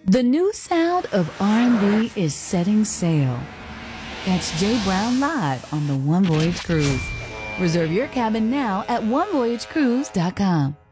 The new sound of R&B is setting sail. Catch Jay Brown live on the One Voyage Cruise. Reserve your cabin now at onevoyagecruise.com.